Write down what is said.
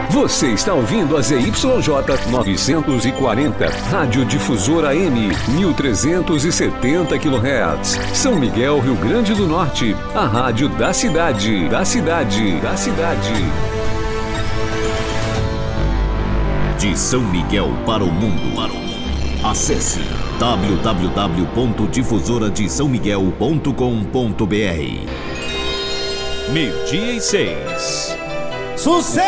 Você está ouvindo a ZYJ 940, Rádio Difusora M, 1370 kHz. São Miguel, Rio Grande do Norte, a rádio da cidade. De São Miguel para o mundo. Acesse www.difusoradesãomiguel.com.br. 12:06. Sucesso!